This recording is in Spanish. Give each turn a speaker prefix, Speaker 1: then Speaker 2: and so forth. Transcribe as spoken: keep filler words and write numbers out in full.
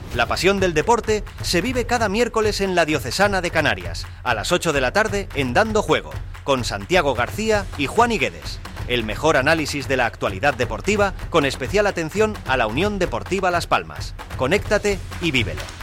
Speaker 1: La pasión del deporte se vive cada miércoles en la Diocesana de Canarias, a las ocho de la tarde en Dando Juego, con Santiago García y Juan Higuedes. El mejor análisis de la actualidad deportiva, con especial atención a la Unión Deportiva Las Palmas. Conéctate y vívelo.